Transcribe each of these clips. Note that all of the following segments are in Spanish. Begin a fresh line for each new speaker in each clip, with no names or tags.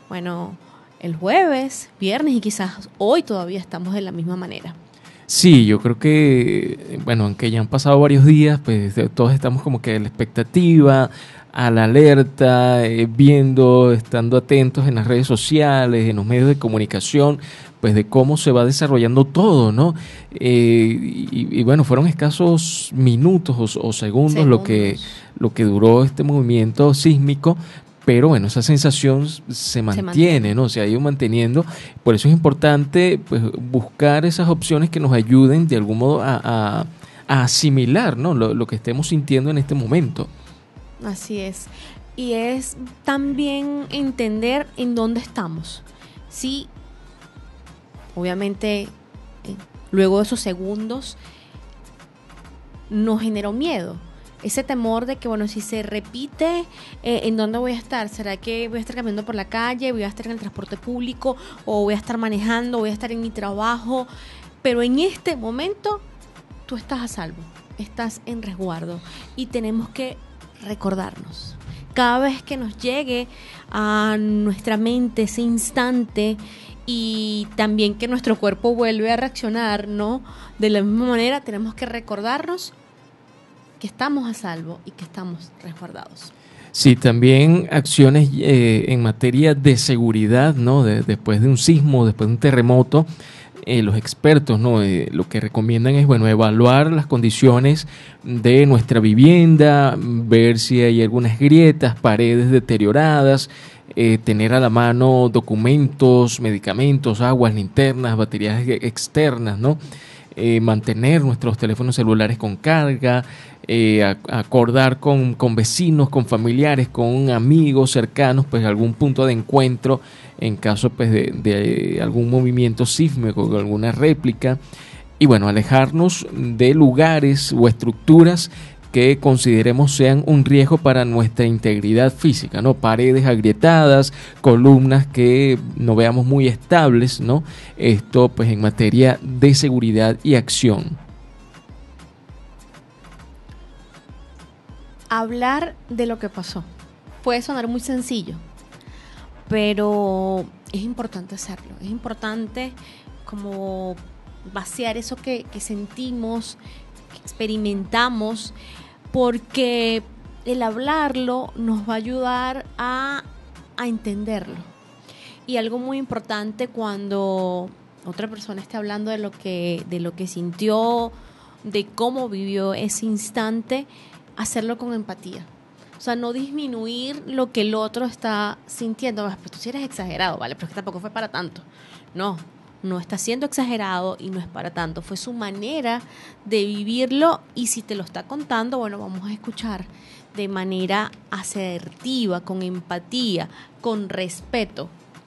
bueno, el jueves, viernes y quizás hoy todavía estamos de la misma manera.
Sí, yo creo que, bueno, aunque ya han pasado varios días, pues todos estamos como que a la expectativa, a la alerta, viendo, estando atentos en las redes sociales, en los medios de comunicación, pues de cómo se va desarrollando todo, ¿no? Y bueno, fueron escasos minutos o segundos lo que duró este movimiento sísmico, pero bueno, esa sensación se mantiene, ¿no? Se ha ido manteniendo. Por eso es importante, pues, buscar esas opciones que nos ayuden de algún modo a asimilar, ¿no? Lo que estemos sintiendo en este momento.
Así es. Y es también entender en dónde estamos. Sí, obviamente, luego de esos segundos, nos generó miedo. Ese temor de que, bueno, si se repite, ¿en dónde voy a estar? ¿Será que voy a estar caminando por la calle? ¿Voy a estar en el transporte público? ¿O voy a estar manejando? ¿Voy a estar en mi trabajo? Pero en este momento, tú estás a salvo. Estás en resguardo. Y tenemos que recordarnos. Cada vez que nos llegue a nuestra mente ese instante y también que nuestro cuerpo vuelve a reaccionar, ¿no? De la misma manera, tenemos que recordarnos que estamos a salvo y que estamos resguardados.
Sí, también acciones en materia de seguridad, ¿no? Después de un sismo, después de un terremoto, los expertos, ¿no? Lo que recomiendan es, bueno, evaluar las condiciones de nuestra vivienda, ver si hay algunas grietas, paredes deterioradas, tener a la mano documentos, medicamentos, aguas, linternas, baterías externas, ¿no? Mantener nuestros teléfonos celulares con carga, acordar con vecinos, con familiares, con amigos cercanos, pues algún punto de encuentro en caso pues de algún movimiento sísmico, alguna réplica, y bueno, alejarnos de lugares o estructuras que consideremos sean un riesgo para nuestra integridad física, ¿no? Paredes agrietadas, columnas que no veamos muy estables, ¿no? Esto pues en materia de seguridad y acción.
Hablar de lo que pasó puede sonar muy sencillo, pero es importante hacerlo. Es importante como vaciar eso que sentimos, que experimentamos, porque el hablarlo nos va a ayudar a entenderlo. Y algo muy importante cuando otra persona esté hablando de lo que sintió, de cómo vivió ese instante, hacerlo con empatía. O sea, no disminuir lo que el otro está sintiendo. Pues tú sí eres exagerado, ¿vale? Pero es que tampoco fue para tanto. No está siendo exagerado y no es para tanto. Fue su manera de vivirlo y si te lo está contando, bueno, vamos a escuchar de manera asertiva, con empatía, con respeto.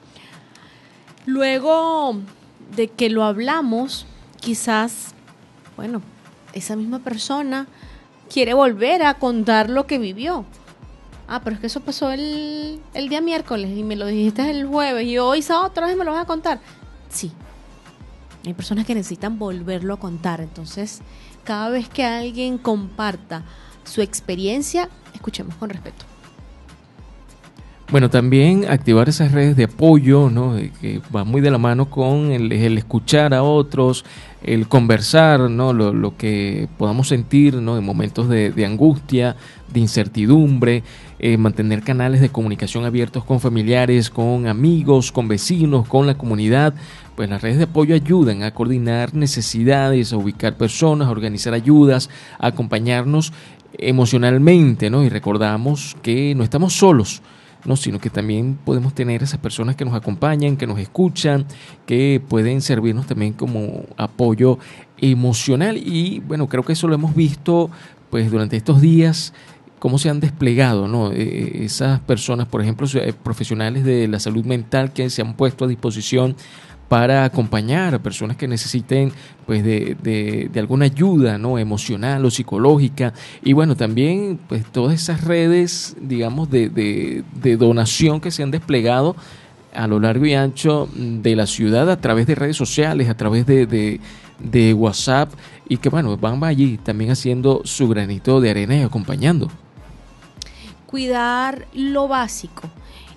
Luego de que lo hablamos, quizás, bueno, esa misma persona quiere volver a contar lo que vivió. Pero es que eso pasó el día miércoles y me lo dijiste el jueves y hoy sábado otra vez me lo vas a contar. Sí, hay personas que necesitan volverlo a contar. Entonces, cada vez que alguien comparta su experiencia, escuchemos con respeto.
Bueno, también activar esas redes de apoyo, ¿no? Que va muy de la mano con el escuchar a otros, el conversar, ¿no? Lo que podamos sentir, ¿no? En momentos de angustia, de incertidumbre, mantener canales de comunicación abiertos con familiares, con amigos, con vecinos, con la comunidad. Pues las redes de apoyo ayudan a coordinar necesidades, a ubicar personas, a organizar ayudas, a acompañarnos emocionalmente, ¿no? Y recordamos que no estamos solos, no, sino que también podemos tener esas personas que nos acompañan, que nos escuchan, que pueden servirnos también como apoyo emocional. Y bueno, creo que eso lo hemos visto pues durante estos días, cómo se han desplegado, ¿no? Esas personas, por ejemplo, profesionales de la salud mental que se han puesto a disposición para acompañar a personas que necesiten pues de alguna ayuda, ¿no? Emocional o psicológica. Y bueno, también pues todas esas redes, digamos, de donación que se han desplegado a lo largo y ancho de la ciudad a través de redes sociales, a través de WhatsApp, y que bueno, van allí también haciendo su granito de arena y acompañando.
Cuidar lo básico.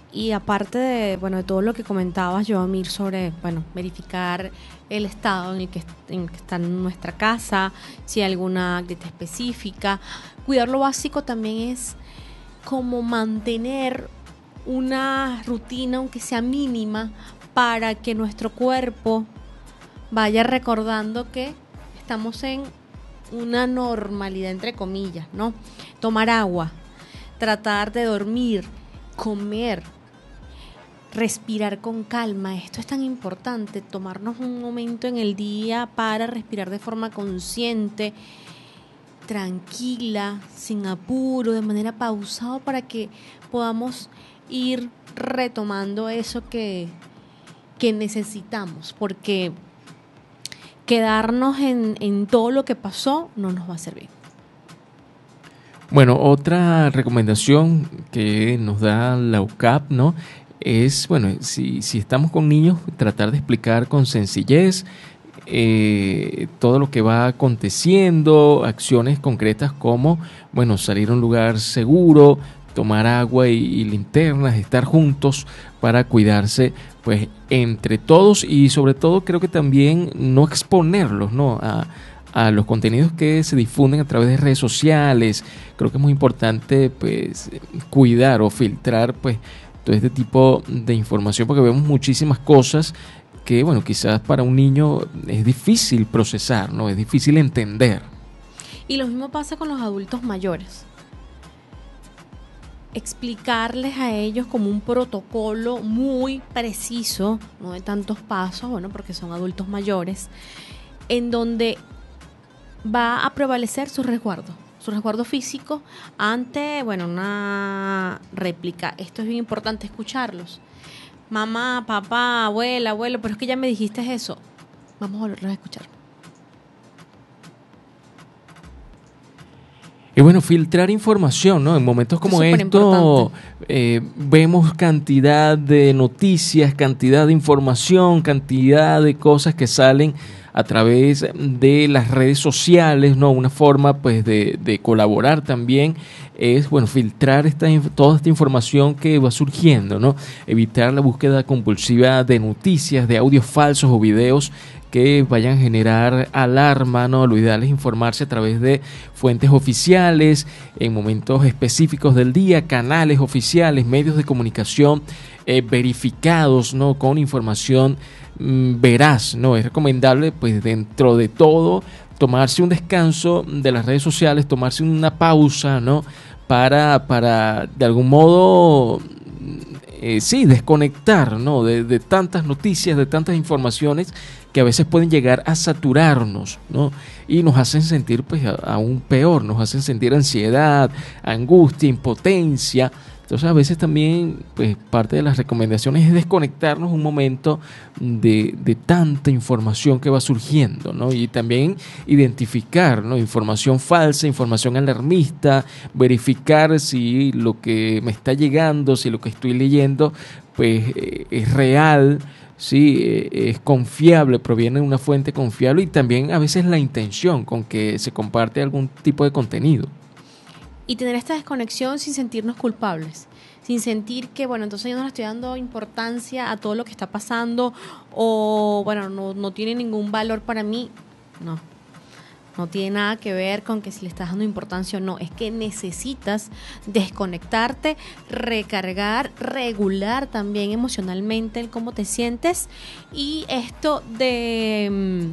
Y aparte de, bueno, de todo lo que comentabas, Joamir, sobre, bueno, verificar el estado en el que está nuestra casa, si hay alguna grieta específica. Cuidar lo básico también es como mantener una rutina, aunque sea mínima, para que nuestro cuerpo vaya recordando que estamos en una normalidad, entre comillas, ¿no? Tomar agua, tratar de dormir, comer, respirar con calma. Esto es tan importante, tomarnos un momento en el día para respirar de forma consciente, tranquila, sin apuro, de manera pausada, para que podamos ir retomando eso que necesitamos, porque quedarnos en todo lo que pasó no nos va a servir.
Bueno, otra recomendación que nos da la UCAP, ¿no? Es, bueno, si estamos con niños, tratar de explicar con sencillez todo lo que va aconteciendo, acciones concretas como, bueno, salir a un lugar seguro, tomar agua y linternas, estar juntos para cuidarse, pues, entre todos, y sobre todo creo que también no exponerlos, ¿no?, a los contenidos que se difunden a través de redes sociales. Creo que es muy importante, pues, cuidar o filtrar, pues, todo este tipo de información, porque vemos muchísimas cosas que, bueno, quizás para un niño es difícil procesar, ¿no? Es difícil entender.
Y lo mismo pasa con los adultos mayores. Explicarles a ellos como un protocolo muy preciso, no de tantos pasos, bueno, porque son adultos mayores, en donde va a prevalecer su resguardo físico ante, bueno, una réplica. Esto es bien importante, escucharlos. Mamá, papá, abuela, abuelo, pero es que ya me dijiste eso. Vamos a volverlos a escuchar.
Y bueno, filtrar información, ¿no? En momentos como esto vemos cantidad de noticias, cantidad de información, cantidad de cosas que salen a través de las redes sociales, ¿no? Una forma, pues, de colaborar también es, bueno, filtrar toda esta información que va surgiendo, ¿no? Evitar la búsqueda compulsiva de noticias, de audios falsos o videos que vayan a generar alarma, ¿no? Lo ideal es informarse a través de fuentes oficiales, en momentos específicos del día, canales oficiales, medios de comunicación verificados, ¿no? Con información veraz, ¿no? Es recomendable, pues, dentro de todo, tomarse un descanso de las redes sociales, tomarse una pausa, ¿no? Para de algún modo, desconectar, ¿no? De tantas noticias, de tantas informaciones que a veces pueden llegar a saturarnos, ¿no? Y nos hacen sentir, pues, aún peor, nos hacen sentir ansiedad, angustia, impotencia. Entonces, a veces también, pues, parte de las recomendaciones es desconectarnos un momento de tanta información que va surgiendo, ¿no? Y también identificar, ¿no? Información falsa, información alarmista, verificar si lo que me está llegando, si lo que estoy leyendo, pues, es real, sí, es confiable, proviene de una fuente confiable, y también a veces la intención con que se comparte algún tipo de contenido.
Y tener esta desconexión sin sentirnos culpables, sin sentir que, bueno, entonces yo no le estoy dando importancia a todo lo que está pasando, o, bueno, no tiene ningún valor para mí. No tiene nada que ver con que si le estás dando importancia o no. Es que necesitas desconectarte, recargar, regular también emocionalmente el cómo te sientes, y esto de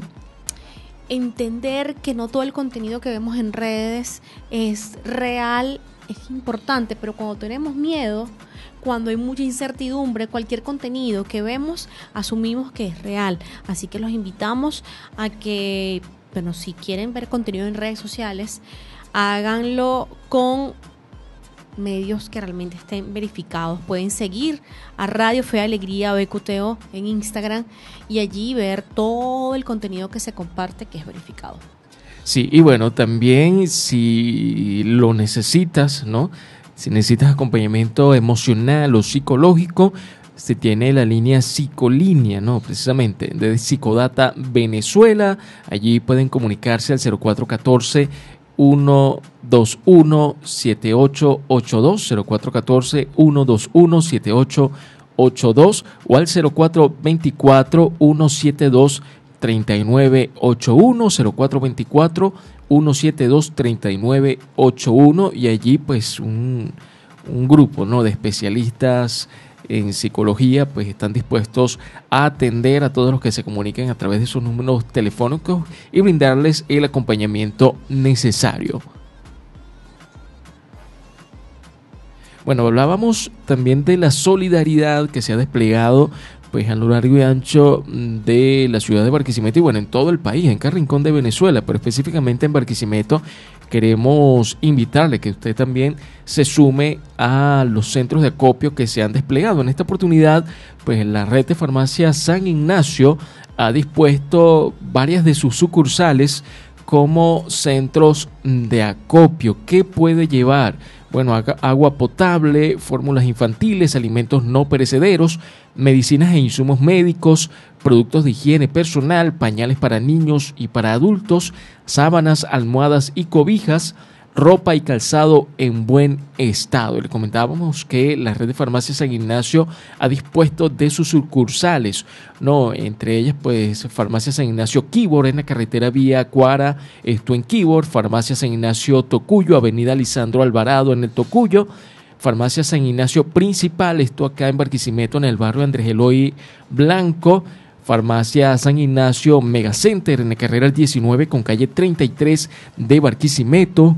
entender que no todo el contenido que vemos en redes es real, es importante, pero cuando tenemos miedo, cuando hay mucha incertidumbre, cualquier contenido que vemos asumimos que es real. Así que los invitamos a que, bueno, si quieren ver contenido en redes sociales, háganlo con medios que realmente estén verificados. Pueden seguir a Radio Fe y Alegría BQTO en Instagram y allí ver todo el contenido que se comparte que es verificado.
Sí, y bueno, también si lo necesitas, ¿no? Si necesitas acompañamiento emocional o psicológico, se tiene la línea Psicolínea, ¿no? Precisamente de Psicodata Venezuela. Allí pueden comunicarse al 0414 121-7882, 0414-121-7882 o al 0424-172-3981, 0424-172-3981 y allí pues un grupo, ¿no?, de especialistas en psicología pues están dispuestos a atender a todos los que se comuniquen a través de sus números telefónicos y brindarles el acompañamiento necesario. Bueno, hablábamos también de la solidaridad que se ha desplegado pues a lo largo y ancho de la ciudad de Barquisimeto y bueno, en todo el país, en cada rincón de Venezuela, pero específicamente en Barquisimeto. Queremos invitarle que usted también se sume a los centros de acopio que se han desplegado. En esta oportunidad, pues la red de farmacia San Ignacio ha dispuesto varias de sus sucursales como centros de acopio. ¿Qué puede llevar? Bueno, agua potable, fórmulas infantiles, alimentos no perecederos, medicinas e insumos médicos, productos de higiene personal, pañales para niños y para adultos, sábanas, almohadas y cobijas, ropa y calzado en buen estado. Le comentábamos que la red de farmacias San Ignacio ha dispuesto de sus sucursales, ¿no? Entre ellas, pues, Farmacia San Ignacio Quibor en la carretera vía Cuara, esto en Quibor, Farmacia San Ignacio Tocuyo, avenida Lisandro Alvarado en el Tocuyo, Farmacia San Ignacio Principal, esto acá en Barquisimeto, en el barrio Andrés Eloy Blanco, Farmacia San Ignacio Megacenter en la carrera 19 con calle 33 de Barquisimeto.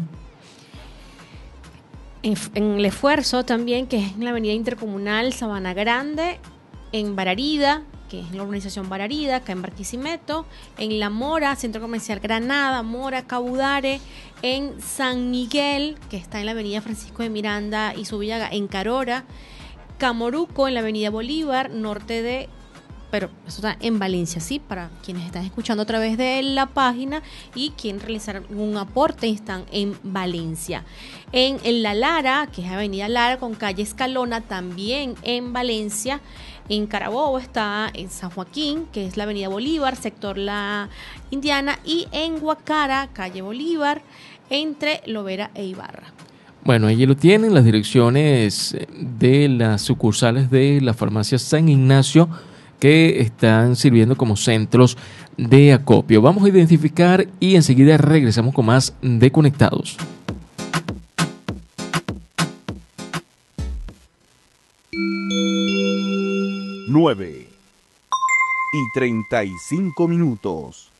En el esfuerzo también, que es en la avenida intercomunal Sabana Grande, en Bararida, que es la organización Bararida, acá en Barquisimeto, en La Mora, Centro Comercial Granada, Mora, Cabudare, en San Miguel, que está en la avenida Francisco de Miranda y Subillaga, en Carora, Camoruco, en la avenida Bolívar, norte de... pero eso está en Valencia, ¿sí? Para quienes están escuchando a través de la página y quieren realizar un aporte, están en Valencia. En La Lara, que es Avenida Lara con calle Escalona, también en Valencia. En Carabobo está en San Joaquín, que es la avenida Bolívar, sector La Indiana. Y en Guacara, calle Bolívar, entre Lovera e Ibarra.
Bueno, allí lo tienen, las direcciones de las sucursales de la farmacia San Ignacio que están sirviendo como centros de acopio. Vamos a identificar y enseguida regresamos con más de Conectados.
Nueve y 35 minutos.